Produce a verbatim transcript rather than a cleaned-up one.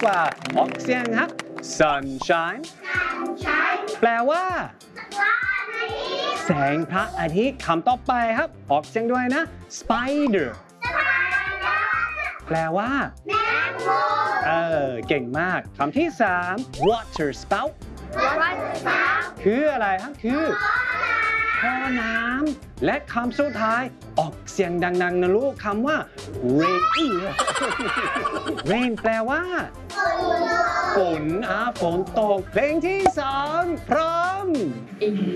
กว่าออกเสียงครับ sunshine แปลว่าแสงพระอาทิตย์คำต่อไปครับออกเสียงด้วยนะ spider แปลว่าเออเก่งมากคำที่สาม water spout คืออะไรครับคือท่อน้ำและคำสุดท้ายออกเสียงดังๆนะลูกคำว่า rain rain แปลว่าฝนอ่ะฝนตกเพลงที่สองพร้อม